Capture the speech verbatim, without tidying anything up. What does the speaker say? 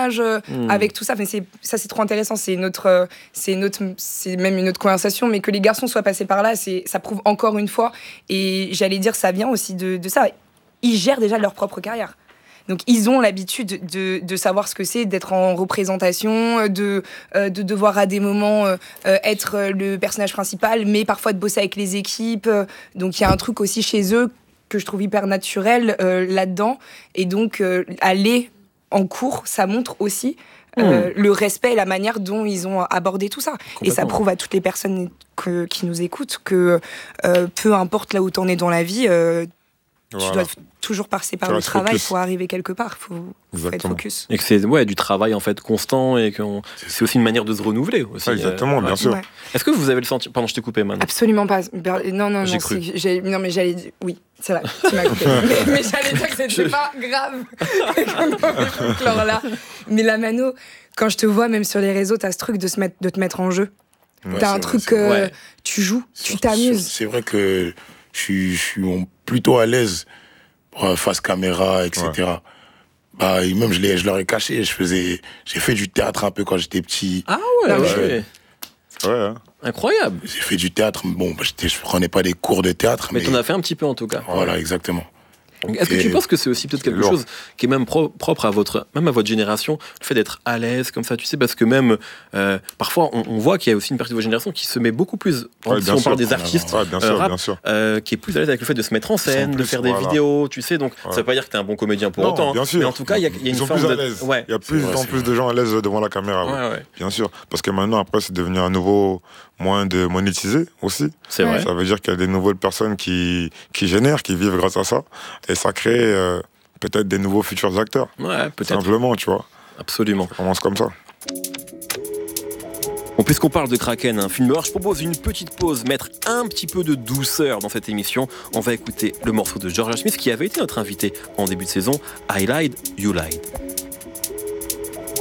personnage euh, mmh. avec tout ça. Enfin, c'est, ça, c'est trop intéressant. C'est, notre, euh, c'est, notre, c'est même une autre conversation, mais que les garçons soient passés par là, c'est, ça prouve encore une fois. Et j'allais dire, ça vient aussi de, de ça. Ils gèrent déjà leur propre carrière. Donc, ils ont l'habitude de, de savoir ce que c'est d'être en représentation, de, euh, de devoir à des moments euh, être le personnage principal, mais parfois de bosser avec les équipes. Donc, il y a un truc aussi chez eux que je trouve hyper naturel euh, là-dedans. Et donc, euh, aller en cours, ça montre aussi euh, mmh. le respect et la manière dont ils ont abordé tout ça. Et ça prouve à toutes les personnes que, qui nous écoutent que euh, peu importe là où t'en es dans la vie, euh, voilà. tu dois toujours passer par le travail focus. Pour arriver quelque part. Il faut, faut être focus. Et que c'est ouais, du travail en fait constant et que c'est, c'est aussi une manière de se renouveler. Aussi. Ouais, exactement, euh, bien ouais. sûr. Ouais. Est-ce que vous avez le sentiment... Pardon, je t'ai coupé, man. Absolument pas. Non, non, j'ai non. Cru. C'est... J'ai... Non, mais j'allais dire... Oui, c'est vrai, tu m'as coupé. mais, mais j'allais dire que c'était je... pas grave. Alors là. Mais la mano, quand je te vois, même sur les réseaux, t'as ce truc de, se mettre, de te mettre en jeu. Ouais, t'as un truc que euh, ouais. tu joues, c'est, tu t'amuses. C'est, c'est vrai que je suis, je suis plutôt à l'aise face caméra, et cetera. Ouais. Bah, même je, les, je leur ai caché. Je faisais, j'ai fait du théâtre un peu quand j'étais petit. Ah ouais, ouais. ouais. ouais hein. Incroyable. J'ai fait du théâtre. Bon, bah, j'étais, je prenais pas des cours de théâtre, mais, mais t'en as fait un petit peu en tout cas. Voilà, ouais. exactement. Est-ce que tu penses que c'est aussi peut-être quelque chose qui est même pro- propre à votre, même à votre génération, le fait d'être à l'aise comme ça, tu sais, parce que même euh, parfois on, on voit qu'il y a aussi une partie de votre génération qui se met beaucoup plus, ouais, si on sûr, parle des artistes, ouais, bien sûr, euh, rap, bien sûr. Euh, qui est plus à l'aise avec le fait de se mettre en scène, plus, de faire des voilà. vidéos, tu sais, donc ouais. ça veut pas dire que t'es un bon comédien pour non, autant, bien sûr. mais en tout cas il y a, y a une Ils forme plus à de, l'aise. Ouais. Il y a plus en plus de gens à l'aise devant la caméra, ouais. Ouais, ouais. bien sûr, parce que maintenant après c'est devenu un nouveau moyen de monétiser aussi. C'est vrai. Ça veut dire qu'il y a des nouvelles personnes qui qui génèrent, qui vivent grâce à ça, et ça crée euh, peut-être des nouveaux futurs acteurs. Ouais, peut-être. Simplement, tu vois. Absolument. Ça commence comme ça. Bon, puisqu'on parle de Kraken, un film noir, je propose une petite pause, mettre un petit peu de douceur dans cette émission. On va écouter le morceau de Georgia Smith qui avait été notre invité en début de saison, I Lied, You Lied.